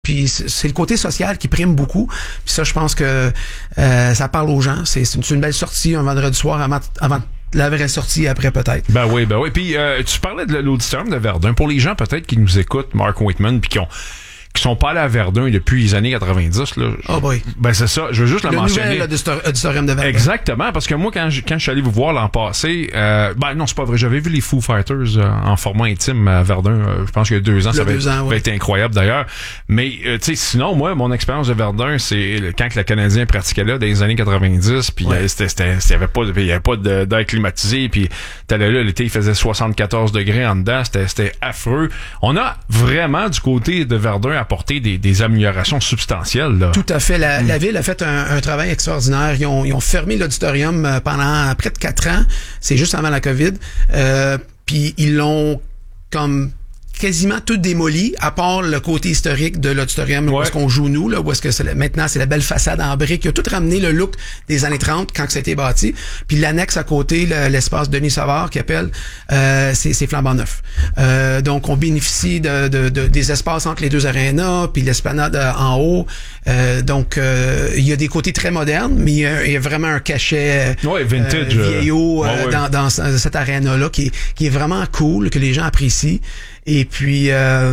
Puis c'est le côté social qui prime beaucoup. Puis ça, je pense que ça parle aux gens. C'est une belle sortie un vendredi soir avant la vraie sortie après peut-être. Ben oui. Puis tu parlais de l'auditorium de Verdun. Pour les gens peut-être qui nous écoutent, Mark Whitman, puis qui sont pas allés à Verdun depuis les années 90 là. Oh boy. Ben c'est ça, je veux juste le mentionner. Le nouvel auditorium de Verdun. Exactement, parce que moi quand je suis allé vous voir l'an passé, ben non, c'est pas vrai, j'avais vu les Foo Fighters en format intime à Verdun, je pense qu'il y a 2 ans, ça avait été incroyable d'ailleurs. Mais tu sais, sinon moi mon expérience de Verdun, c'est quand le Canadien pratiquait là dans les années 90, puis il y avait pas d'air climatisé, puis t'allais là, l'été il faisait 74 degrés en dedans, c'était affreux. On a vraiment du côté de Verdun apporter des améliorations substantielles. Là. Tout à fait. La ville a fait un travail extraordinaire. Ils ont fermé l'auditorium pendant près de 4 ans. C'est juste avant la COVID. Puis ils l'ont comme quasiment tout démoli, à part le côté historique de l'auditorium, où est-ce qu'on joue nous, là, où est-ce que maintenant c'est la belle façade en briques. Ils ont tout ramené le look des années 30 quand ça a été bâti. Puis l'annexe à côté, l'espace Denis Savard qui appelle, c'est flambant neuf. Donc on bénéficie des espaces entre les 2 arénas, puis l'esplanade en haut. Donc il y a des côtés très modernes, mais il y a vraiment un cachet vintage, vieillot dans cette aréna-là qui est vraiment cool, que les gens apprécient. Et puis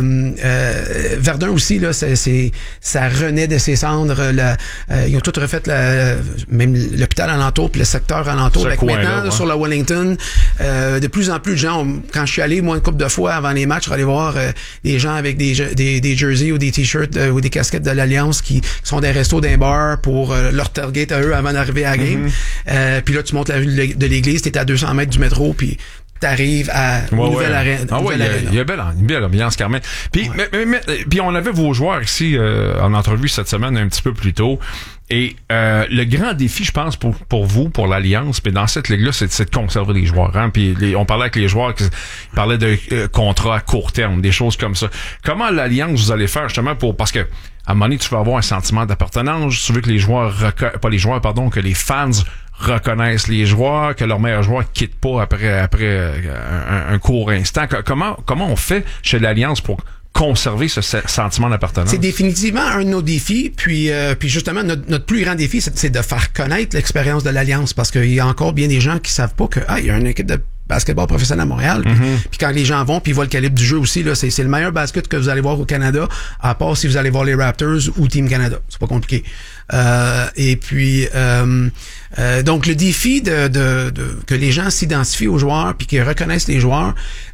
Verdun aussi là, ça renaît de ses cendres. Ils ont tout refait même l'hôpital alentour puis le secteur alentour. Avec maintenant sur la Wellington, de plus en plus de gens. Quand je suis allé moi une couple de fois avant les matchs, aller voir des gens avec des jerseys ou des t-shirts ou des casquettes de l'Alliance qui sont des restos d'un bar pour leur tailgate à eux avant d'arriver à la game. Puis là tu montes la rue de l'église, t'es à 200 mètres du métro puis t'arrives à une nouvelle arène. Il y a une belle ambiance, Carmen. Puis, puis on avait vos joueurs ici en entrevue cette semaine un petit peu plus tôt. Et le grand défi, je pense, pour vous, pour l'Alliance, puis dans cette ligue-là, c'est de conserver les joueurs. Hein? Puis on parlait avec les joueurs qui parlaient de contrats à court terme, des choses comme ça. Comment l'Alliance vous allez faire justement parce que à un moment donné, tu vas avoir un sentiment d'appartenance, tu veux que les joueurs que les fans reconnaissent les joueurs, que leurs meilleurs joueurs quittent pas après un court instant. Comment on fait chez l'Alliance pour conserver ce sentiment d'appartenance? C'est définitivement un de nos défis. Puis justement, notre plus grand défi, c'est de faire connaître l'expérience de l'Alliance, parce qu'il y a encore bien des gens qui savent pas que il y a une équipe de basketball professionnel à Montréal. Puis quand les gens vont, puis ils voient le calibre du jeu aussi, là, c'est le meilleur basket que vous allez voir au Canada, à part si vous allez voir les Raptors ou Team Canada. C'est pas compliqué. Et puis donc le défi que les gens s'identifient aux joueurs puis qu'ils reconnaissent les joueurs.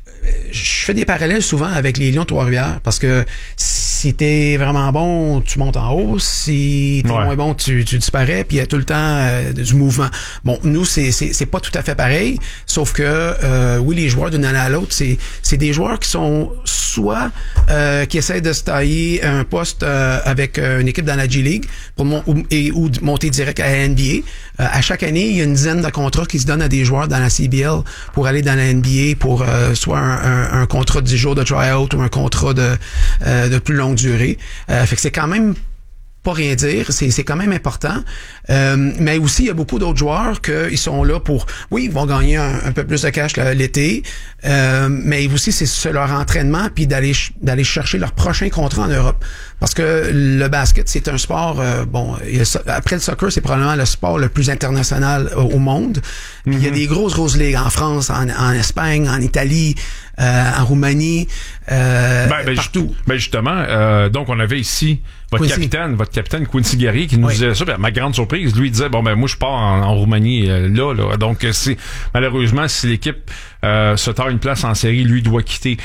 Je fais des parallèles souvent avec les Lions de Trois-Rivières, parce que si t'es vraiment bon, tu montes en haut. Si t'es moins bon, tu disparais. Puis il y a tout le temps du mouvement. Bon, nous, c'est pas tout à fait pareil, sauf que oui, les joueurs d'une année à l'autre, c'est des joueurs qui sont soit qui essaient de se tailler un poste avec une équipe dans la G-League ou monter direct à la NBA. À chaque année, il y a une dizaine de contrats qui se donnent à des joueurs dans la CBL pour aller dans la NBA pour soit un contrat de 10 jours de try-out ou un contrat de plus longue durée. Fait que c'est quand même pas rien dire, c'est quand même important. Mais aussi, il y a beaucoup d'autres joueurs qui sont là pour... Oui, ils vont gagner un peu plus de cash l'été, mais aussi, c'est leur entraînement puis d'aller chercher leur prochain contrat en Europe. Parce que le basket, c'est un sport... après le soccer, c'est probablement le sport le plus international au monde. Puis il y a des grosses ligues en France, en Espagne, en Italie, en Roumanie, partout. Justement, donc on avait ici votre capitaine Quincy Guerrier qui nous disait ça. À ma grande surprise, lui il disait moi je pars en Roumanie là. Donc malheureusement si l'équipe se tord une place en série, lui doit quitter.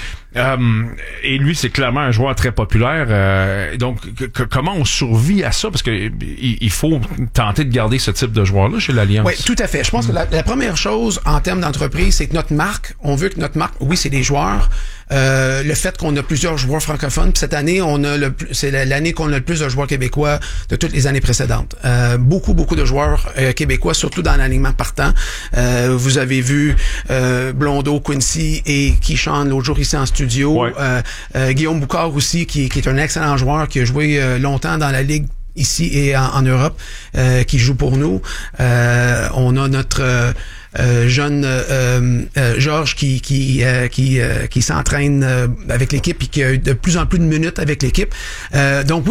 Et lui c'est clairement un joueur très populaire. Donc comment on survit à ça, parce que il faut tenter de garder ce type de joueur là chez l'Alliance. Oui, tout à fait. Je pense que la première chose en termes d'entreprise, c'est que notre marque, on veut que notre marque, oui, c'est des joueurs. Le fait qu'on a plusieurs joueurs francophones, puis cette année c'est l'année qu'on a le plus de joueurs québécois de toutes les années précédentes. Beaucoup de joueurs québécois, surtout dans l'alignement partant. Vous avez vu Blondeau, Quincy et Keyshawn l'autre jour ici en studio. Guillaume Boucard aussi, qui est un excellent joueur, qui a joué longtemps dans la Ligue ici et en Europe, qui joue pour nous. On a notre jeune Georges qui s'entraîne avec l'équipe et qui a de plus en plus de minutes avec l'équipe. Donc oui,